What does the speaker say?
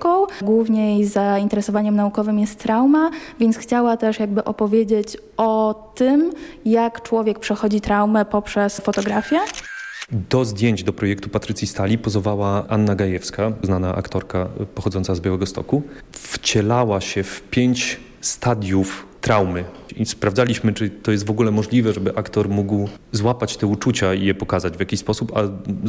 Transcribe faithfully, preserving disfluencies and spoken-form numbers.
aktorką. Głównie jej zainteresowaniem naukowym jest trauma, więc chciała też jakby opowiedzieć o tym, jak człowiek przechodzi traumę poprzez fotografię. Do zdjęć do projektu Patrycji Stali pozowała Anna Gajewska, znana aktorka pochodząca z Białegostoku. Wcielała się w pięć stadiów traumy i sprawdzaliśmy, czy to jest w ogóle możliwe, żeby aktor mógł złapać te uczucia i je pokazać w jakiś sposób, a